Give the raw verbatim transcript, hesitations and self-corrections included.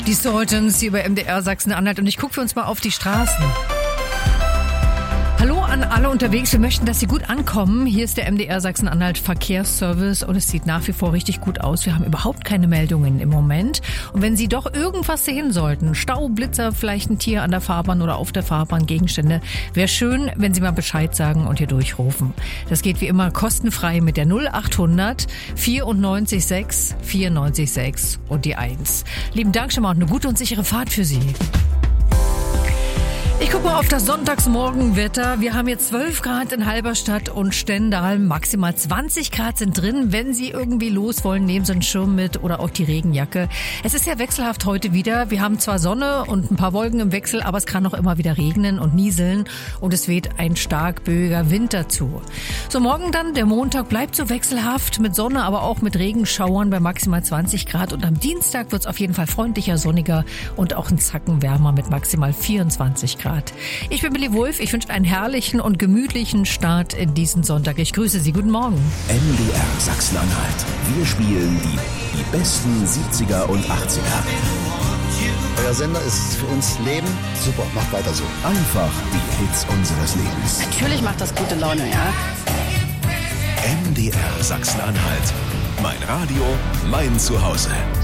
Die Sultans hier bei M D R Sachsen-Anhalt und ich gucke für uns mal auf die Straßen. Hallo an alle unterwegs. Wir möchten, dass Sie gut ankommen. Hier ist der M D R Sachsen-Anhalt Verkehrsservice und es sieht nach wie vor richtig gut aus. Wir haben überhaupt keine Meldungen im Moment. Und wenn Sie doch irgendwas sehen sollten, Stau, Blitzer, vielleicht ein Tier an der Fahrbahn oder auf der Fahrbahn, Gegenstände, wäre schön, wenn Sie mal Bescheid sagen und hier durchrufen. Das geht wie immer kostenfrei mit der null achthundert vierundneunzig sechs vierundneunzig sechs und die eins. Lieben Dank schon mal und eine gute und sichere Fahrt für Sie. Ich gucke mal auf das Sonntagsmorgenwetter. Wir haben jetzt zwölf Grad in Halberstadt und Stendal. Maximal zwanzig Grad sind drin. Wenn Sie irgendwie los wollen, nehmen Sie einen Schirm mit oder auch die Regenjacke. Es ist ja wechselhaft heute wieder. Wir haben zwar Sonne und ein paar Wolken im Wechsel, aber es kann auch immer wieder regnen und nieseln. Und es weht ein stark böiger Wind dazu. So, morgen dann, der Montag bleibt so wechselhaft mit Sonne, aber auch mit Regenschauern bei maximal zwanzig Grad. Und am Dienstag wird es auf jeden Fall freundlicher, sonniger und auch ein Zacken wärmer mit maximal vierundzwanzig Grad. Ich bin Billy Wulff, ich wünsche einen herrlichen und gemütlichen Start in diesen Sonntag. Ich grüße Sie, guten Morgen. M D R Sachsen-Anhalt. Wir spielen die, die besten siebziger und achtziger. Euer Sender ist für uns Leben. Super, macht weiter so. Einfach die Hits unseres Lebens. Natürlich macht das gute Laune, ja. M D R Sachsen-Anhalt. Mein Radio, mein Zuhause.